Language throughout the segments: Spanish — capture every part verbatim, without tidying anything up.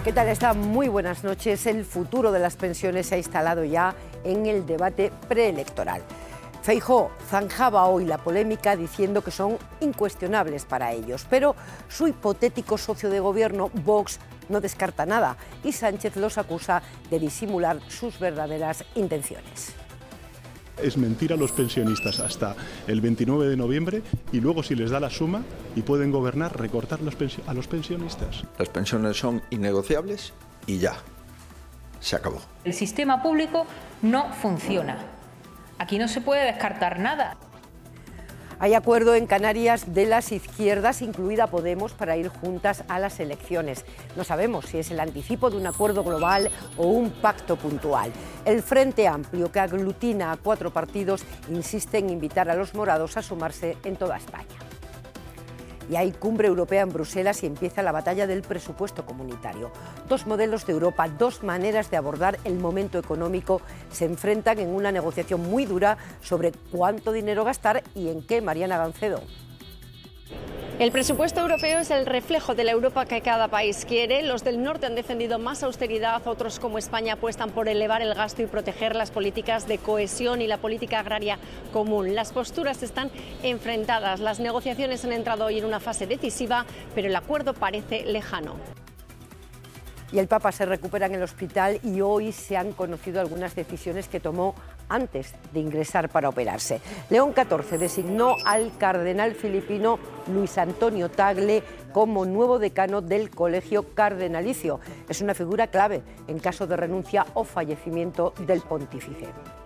¿Qué tal está? Muy buenas noches. El futuro de las pensiones se ha instalado ya en el debate preelectoral. Feijóo zanjaba hoy la polémica diciendo que son incuestionables para ellos, pero su hipotético socio de gobierno, Vox, no descarta nada y Sánchez los acusa de disimular sus verdaderas intenciones. Es mentir a los pensionistas hasta el veintinueve de noviembre y luego, si les da la suma y pueden gobernar, recortar los a los pensionistas. Las pensiones son innegociables y ya, se acabó. El sistema público no funciona. Aquí no se puede descartar nada. Hay acuerdo en Canarias de las izquierdas, incluida Podemos, para ir juntas a las elecciones. No sabemos si es el anticipo de un acuerdo global o un pacto puntual. El Frente Amplio, que aglutina a cuatro partidos, insiste en invitar a los morados a sumarse en toda España. Y hay cumbre europea en Bruselas y empieza la batalla del presupuesto comunitario. Dos modelos de Europa, dos maneras de abordar el momento económico se enfrentan en una negociación muy dura sobre cuánto dinero gastar y en qué, Mariana Gancedo. El presupuesto europeo es el reflejo de la Europa que cada país quiere. Los del norte han defendido más austeridad, otros como España apuestan por elevar el gasto y proteger las políticas de cohesión y la política agraria común. Las posturas están enfrentadas, las negociaciones han entrado hoy en una fase decisiva, pero el acuerdo parece lejano. Y el Papa se recupera en el hospital y hoy se han conocido algunas decisiones que tomó antes de ingresar para operarse. León catorce designó al cardenal filipino Luis Antonio Tagle como nuevo decano del Colegio Cardenalicio. Es una figura clave en caso de renuncia o fallecimiento del pontífice.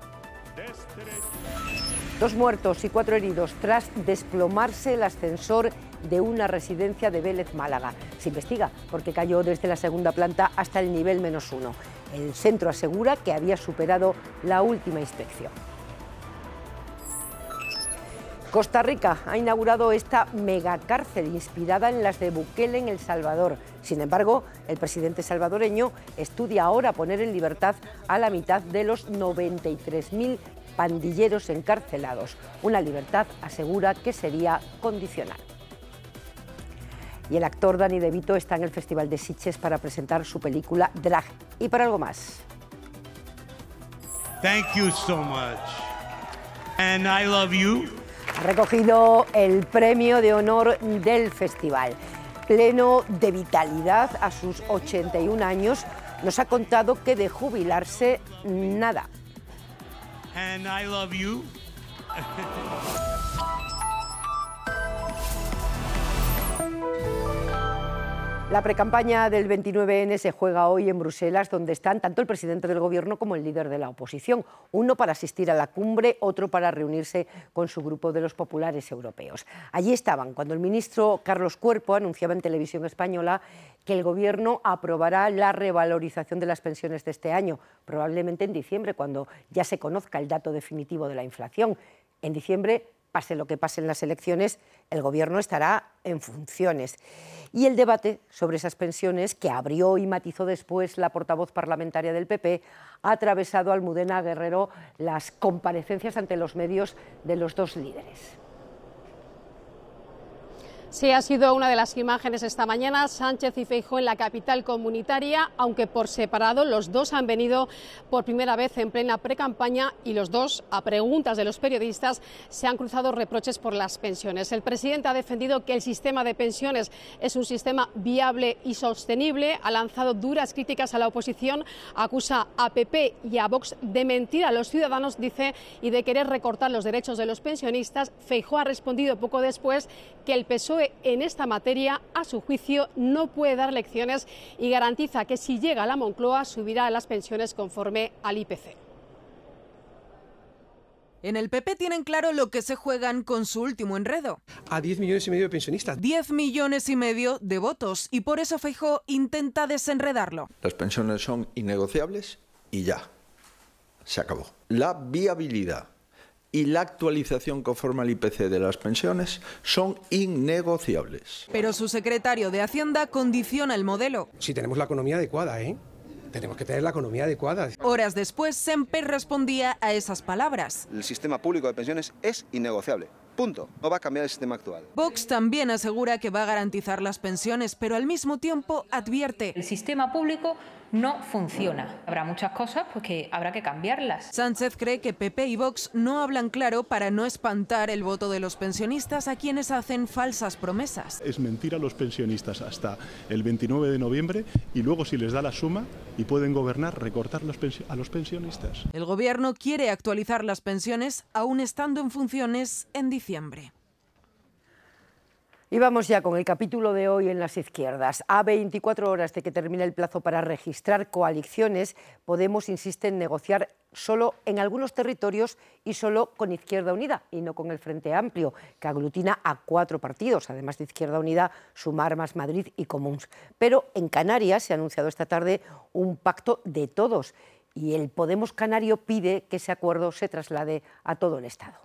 Dos muertos y cuatro heridos tras desplomarse el ascensor de una residencia de Vélez, Málaga. Se investiga porque cayó desde la segunda planta hasta el nivel menos uno. El centro asegura que había superado la última inspección. Costa Rica ha inaugurado esta megacárcel inspirada en las de Bukele en El Salvador. Sin embargo, el presidente salvadoreño estudia ahora poner en libertad a la mitad de los noventa y tres mil pandilleros encarcelados. Una libertad, asegura, que sería condicional. Y el actor Danny DeVito está en el Festival de Sitges para presentar su película Drag. Y para algo más. Thank you so much. And I love you. Ha recogido el premio de honor del festival. Pleno de vitalidad a sus ochenta y un años, nos ha contado que de jubilarse nada. And I love you. La precampaña del veintinueve ene se juega hoy en Bruselas, donde están tanto el presidente del gobierno como el líder de la oposición. Uno para asistir a la cumbre, otro para reunirse con su grupo de los populares europeos. Allí estaban cuando el ministro Carlos Cuerpo anunciaba en televisión española que el gobierno aprobará la revalorización de las pensiones de este año, probablemente en diciembre, cuando ya se conozca el dato definitivo de la inflación. En diciembre, pase lo que pase en las elecciones, el gobierno estará en funciones. Y el debate sobre esas pensiones, que abrió y matizó después la portavoz parlamentaria del P P, ha atravesado a Almudena Guerrero las comparecencias ante los medios de los dos líderes. Sí, ha sido una de las imágenes esta mañana, Sánchez y Feijóo en la capital comunitaria, aunque por separado. Los dos han venido por primera vez en plena precampaña y los dos, a preguntas de los periodistas, se han cruzado reproches por las pensiones. El presidente ha defendido que el sistema de pensiones es un sistema viable y sostenible, ha lanzado duras críticas a la oposición, acusa a P P y a Vox de mentir a los ciudadanos, dice, y de querer recortar los derechos de los pensionistas. Feijóo ha respondido poco después que el P S O E en esta materia, a su juicio, no puede dar lecciones y garantiza que si llega a la Moncloa subirá las pensiones conforme al I P C. En el P P tienen claro lo que se juegan con su último enredo. A diez millones y medio de pensionistas. diez millones y medio de votos y por eso Feijóo intenta desenredarlo. Las pensiones son innegociables y ya, se acabó. La viabilidad y la actualización conforme al I P C de las pensiones son innegociables. Pero su secretario de Hacienda condiciona el modelo. Si tenemos la economía adecuada, ¿eh? Tenemos que tener la economía adecuada. Horas después, Semper respondía a esas palabras. El sistema público de pensiones es innegociable. Punto. No va a cambiar el sistema actual. Vox también asegura que va a garantizar las pensiones, pero al mismo tiempo advierte: el sistema público no funciona. Habrá muchas cosas pues, que habrá que cambiarlas. Sánchez cree que P P y Vox no hablan claro para no espantar el voto de los pensionistas a quienes hacen falsas promesas. Es mentir a los pensionistas hasta el veintinueve de noviembre y luego, si les da la suma y pueden gobernar, recortar los a los pensionistas. El gobierno quiere actualizar las pensiones aún estando en funciones en diciembre. Y vamos ya con el capítulo de hoy en las izquierdas. A veinticuatro horas de que termine el plazo para registrar coaliciones, Podemos insiste en negociar solo en algunos territorios y solo con Izquierda Unida y no con el Frente Amplio, que aglutina a cuatro partidos, además de Izquierda Unida, Sumar, Más Madrid y Comuns. Pero en Canarias se ha anunciado esta tarde un pacto de todos y el Podemos canario pide que ese acuerdo se traslade a todo el Estado.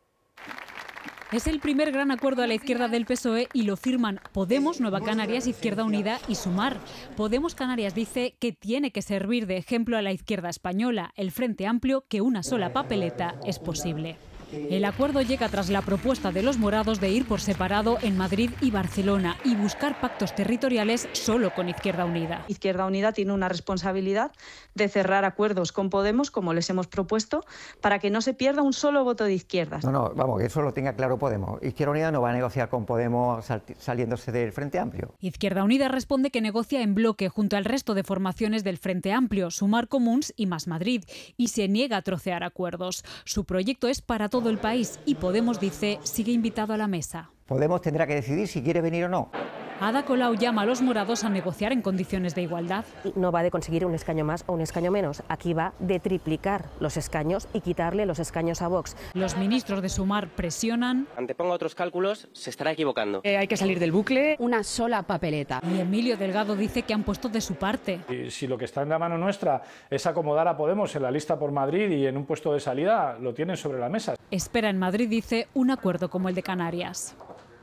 Es el primer gran acuerdo a la izquierda del P S O E y lo firman Podemos, Nueva Canarias, Izquierda Unida y Sumar. Podemos Canarias dice que tiene que servir de ejemplo a la izquierda española, el Frente Amplio, que una sola papeleta es posible. El acuerdo llega tras la propuesta de los morados de ir por separado en Madrid y Barcelona y buscar pactos territoriales solo con Izquierda Unida. Izquierda Unida tiene una responsabilidad de cerrar acuerdos con Podemos, como les hemos propuesto, para que no se pierda un solo voto de izquierdas. No, no, vamos, que eso lo tenga claro Podemos. Izquierda Unida no va a negociar con Podemos sal saliéndose del Frente Amplio. Izquierda Unida responde que negocia en bloque junto al resto de formaciones del Frente Amplio, Sumar, Comuns y Más Madrid, y se niega a trocear acuerdos. Su proyecto es para todo el país y Podemos dice sigue invitado a la mesa. Podemos tendrá que decidir si quiere venir o no. Ada Colau llama a los morados a negociar en condiciones de igualdad. No va de conseguir un escaño más o un escaño menos. Aquí va de triplicar los escaños y quitarle los escaños a Vox. Los ministros de Sumar presionan. Anteponga otros cálculos, se estará equivocando. Eh, hay que salir del bucle. Una sola papeleta. Y Emilio Delgado dice que han puesto de su parte. Y si lo que está en la mano nuestra es acomodar a Podemos en la lista por Madrid y en un puesto de salida, lo tienen sobre la mesa. Espera en Madrid, dice, un acuerdo como el de Canarias.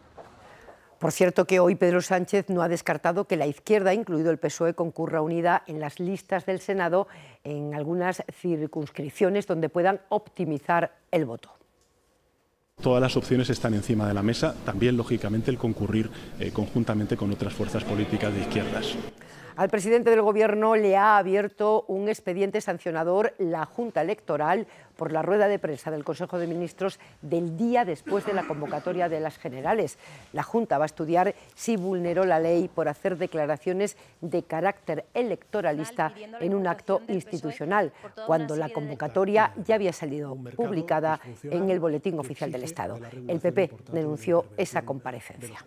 Por cierto que hoy Pedro Sánchez no ha descartado que la izquierda, incluido el P S O E, concurra unida en las listas del Senado en algunas circunscripciones donde puedan optimizar el voto. Todas las opciones están encima de la mesa, también lógicamente el concurrir eh, conjuntamente con otras fuerzas políticas de izquierdas. Al presidente del Gobierno le ha abierto un expediente sancionador la Junta Electoral por la rueda de prensa del Consejo de Ministros del día después de la convocatoria de las generales. La Junta va a estudiar si vulneró la ley por hacer declaraciones de carácter electoralista en un acto institucional, cuando la convocatoria ya había salido publicada en el Boletín Oficial del Estado. El P P denunció esa comparecencia.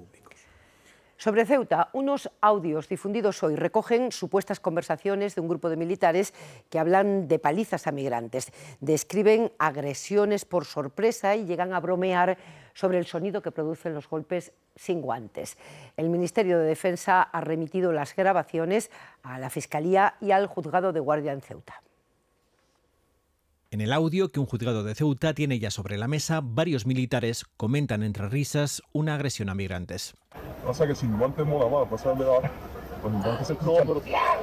Sobre Ceuta, unos audios difundidos hoy recogen supuestas conversaciones de un grupo de militares que hablan de palizas a migrantes, describen agresiones por sorpresa y llegan a bromear sobre el sonido que producen los golpes sin guantes. El Ministerio de Defensa ha remitido las grabaciones a la Fiscalía y al Juzgado de Guardia en Ceuta. En el audio que un juzgado de Ceuta tiene ya sobre la mesa, varios militares comentan entre risas una agresión a migrantes. O sea que sin guantes mola más, pasarle a... Con guantes se escucha, pero...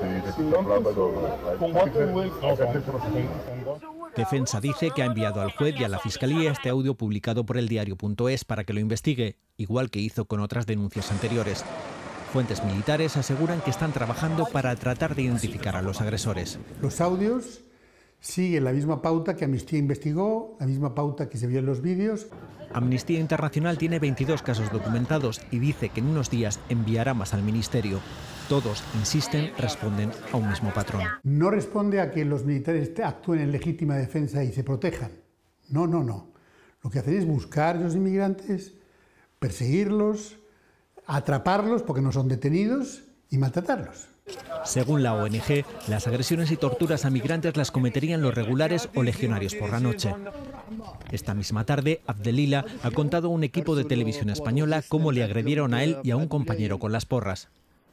Con guantes, güey. Defensa dice que ha enviado al juez y a la Fiscalía este audio publicado por el diario punto es para que lo investigue, igual que hizo con otras denuncias anteriores. Fuentes militares aseguran que están trabajando para tratar de identificar a los agresores. Los audios siguen la misma pauta que Amnistía investigó, la misma pauta que se vio en los vídeos. Amnistía Internacional tiene veintidós casos documentados y dice que en unos días enviará más al Ministerio. Todos, insisten, responden a un mismo patrón. No responde a que los militares actúen en legítima defensa y se protejan. No, no, no. Lo que hacen es buscar a los inmigrantes, perseguirlos, atraparlos porque no son detenidos y maltratarlos. Según la O N G, las agresiones y torturas a migrantes las cometerían los regulares o legionarios por la noche. Esta misma tarde, Abdelila ha contado a un equipo de televisión española cómo le agredieron a él y a un compañero con las porras.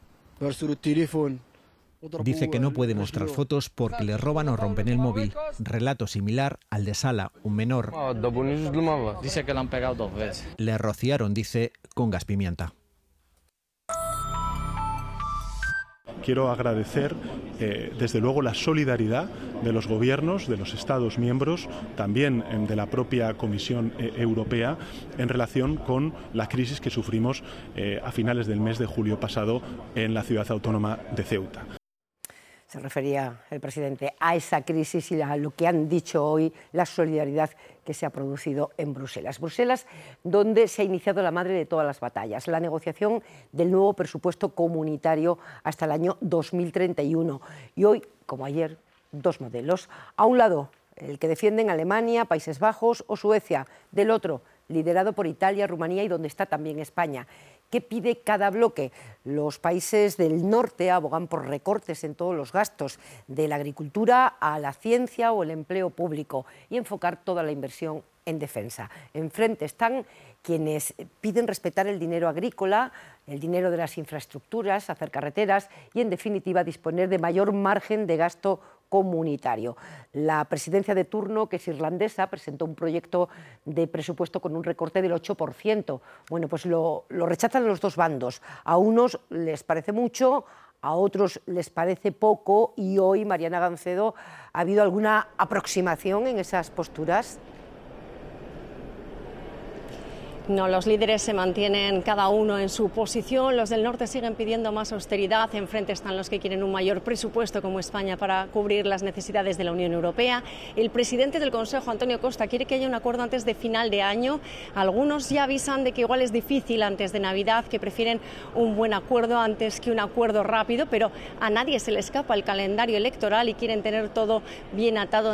Dice que no puede mostrar fotos porque le roban o rompen el móvil. Relato similar al de Sala, un menor. Dice que le han pegado dos veces. Le rociaron, dice, con gas pimienta. quiero agradecer eh, desde luego la solidaridad de los gobiernos, de los Estados miembros, también eh, de la propia Comisión eh, Europea en relación con la crisis que sufrimos eh, a finales del mes de julio pasado en la ciudad autónoma de Ceuta. Se refería el presidente a esa crisis y a lo que han dicho hoy, la solidaridad que se ha producido en Bruselas. Bruselas, donde se ha iniciado la madre de todas las batallas, la negociación del nuevo presupuesto comunitario hasta el año dos mil treinta y uno. Y hoy, como ayer, dos modelos. A un lado, el que defienden Alemania, Países Bajos o Suecia. Del otro, liderado por Italia, Rumanía y donde está también España. ¿Qué pide cada bloque? Los países del norte abogan por recortes en todos los gastos, de la agricultura a la ciencia o el empleo público, y enfocar toda la inversión en defensa. Enfrente están quienes piden respetar el dinero agrícola, el dinero de las infraestructuras, hacer carreteras y, en definitiva, disponer de mayor margen de gasto comunitario. La presidencia de turno, que es irlandesa, presentó un proyecto de presupuesto con un recorte del ocho por ciento. Bueno, pues lo, lo rechazan los dos bandos. A unos les parece mucho, a otros les parece poco, y hoy, Mariana Gancedo, ¿ha habido alguna aproximación en esas posturas? No, los líderes se mantienen cada uno en su posición. Los del norte siguen pidiendo más austeridad. Enfrente están los que quieren un mayor presupuesto, como España, para cubrir las necesidades de la Unión Europea. El presidente del Consejo, Antonio Costa, quiere que haya un acuerdo antes de final de año. Algunos ya avisan de que igual es difícil antes de Navidad, que prefieren un buen acuerdo antes que un acuerdo rápido, pero a nadie se le escapa el calendario electoral y quieren tener todo bien atado